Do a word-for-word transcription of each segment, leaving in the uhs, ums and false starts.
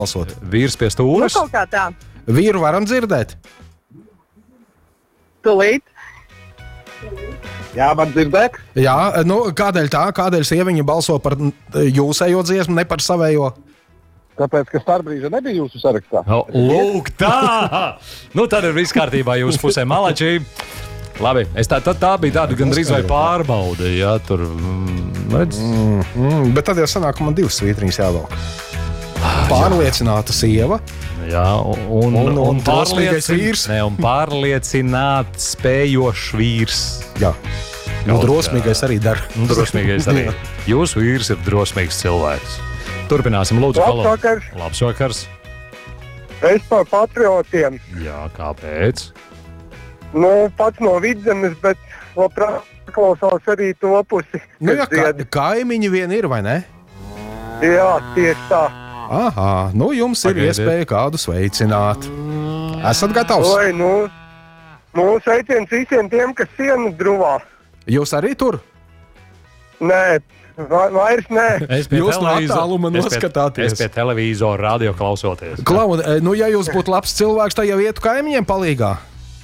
balsot. Vīrs pie stūres. Nu, kaut kā tā. Vīru varam dzirdēt? Tūlīt. Jā, man dzirdēt? Jā, nu, kādēļ tā? Kādēļ sieviņa balso par jūsējo dziesmu, ne par savējo? Tāpēc, ka starpbrīža nebija jūsu sarakstā. O, lūk, tā! Nu, tad ir viss kārtībā jūsu pusē, malači. Labi, es tā, tā, tā bija tāda gandrīz vai pārbaude, jā, tur, mm, redz? Mm, mm, bet tad jau sanāk, ka man divas svītriņas jāvelk. Pārliecināta sieva. Jā, un, un, Un- un un, drosmīgais vīrs. Ne, un pārliecināt spējošs vīrs. Jā. Nu, Kaut drosmīgais arī dara. Un drosmīgais arī. Jūsu vīrs ir drosmīgs cilvēks. Turpināsim, lūdzu, Labs halo. vakars. Labs vakars. Es par patriotiem. Jā, kāpēc? Nu, pats no Vidzemes, bet labprāt klausās arī to pusi. Nu, jā, kas ka, dzied. kaimiņi vien ir, vai ne? Jā, tieši tā. Aha, nu jums ir Pagaidiet. iespēja kādu sveicināt. Esat gatavs? Oi, nu, nu, sveiciens visiem tiem, kas sienu druvā. Jūs arī tur? Nē, va- vairs nē. Es pie Jūs no televīzora- attāluma es pie- noskatāties. Es pie televīzora radio klausoties. Klau, nu, ja jūs būtu labs cilvēks, tad jau ietu kaimiņiem palīgā.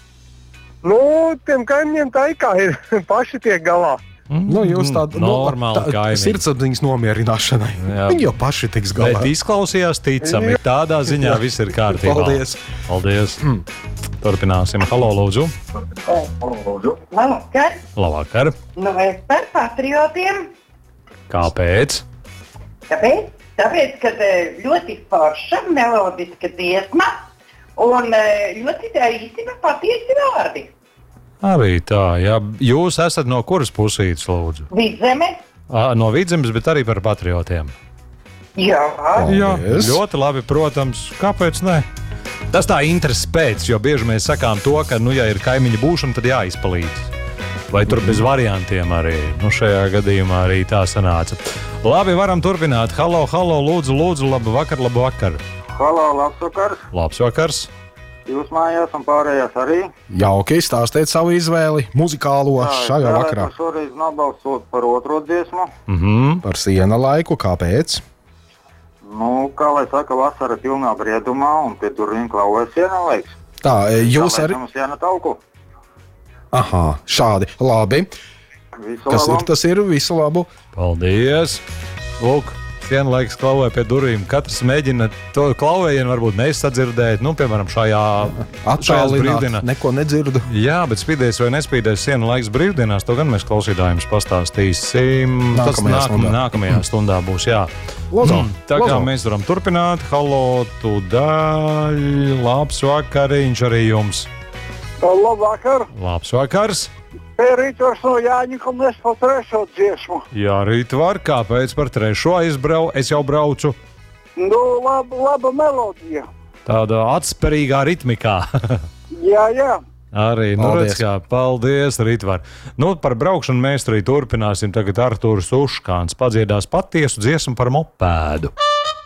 Nu, tiem kaimiņiem tā kā ir. Paši tiek galā. Nu, jūs tādu normāli kaimiņi. sirdsapziņas nomierināšanai. Jā. Viņi jau paši tiks galā. Bet izklausījās ticami. Tādā ziņā viss ir kārtībā. Paldies. Paldies. Turpināsim. Halo, lūdzu. Labvakar! Labvakar. Nu, es par patriotiem. Kāpēc? Kāpēc? Tāpēc, ka eh, ļoti forša, melodiska dziesma un eh, ļoti tā īstenībā patiesi vārdi. Arī tā, jā. Jūs esat no kuras pusītes, lūdzu? Vidzeme? Ā, No Vidzemes, bet arī par patriotiem. Jā. Jā, Paldies. ļoti labi, protams. Kāpēc ne? Tas tā intereses pēc, jo bieži mēs sakām to, ka, nu, ja ir kaimiņa būšana, tad jāizpalīdz. Vai tur bez variantiem arī? Nu, šajā gadījumā arī tā sanāca. Labi, varam turpināt. Halo, halo, lūdzu, lūdzu, labu vakar, labu vakar. Halo, labs vakars. Labs vakars. Jūs mājās un pārējās arī. Jauki, stāstiet savu izvēli, muzikālo šajā vakarā. Šoreiz nobalsot par otro dziesmu. Mhm. Par siena laiku, kāpēc? Nu, kā lai saka, vasara pilnā briedumā un pie durvīm klauvēs siena laiks. Tā, jūs arī. Mums siena tauku. Aha, šādi. Labi. Visu Kas labu. ir, tas ir. Visu labu. Paldies. Lūk, sienlaiks klauvē pie durvīm. Katrs mēģina to klauvējienu varbūt nesadzirdēt. Nu, piemēram, šajā Attālināt, brīvdienā. neko nedzirdu. Jā, bet spīdēs vai nespīdēs sienu laiks brīvdienās, to gan mēs klausītājiem pastāstīsim. Tas Nākamajā nākam, stundā. nākamajā stundā būs, jā. Lozo, Mm, Tā kā lozo. mēs varam turpināt. Halo, tu daļ, labs vakariņš arī jums. Labvakar. Labs vakars. Pērītos no Jāņika un es par trešo dziesmu. Jā, rīt var, kāpēc par trešo aizbrau, es jau braucu Nu, laba, laba melodija. tādā atspērīgā ritmikā. Jā, jā. Arī, nu, Paldies. redz, kā, paldies, Rītvar. Nu, par braukšanu mēs arī turpināsim. Tagad Artūrs Uškāns padziedās patiesu dziesmu par mopēdu.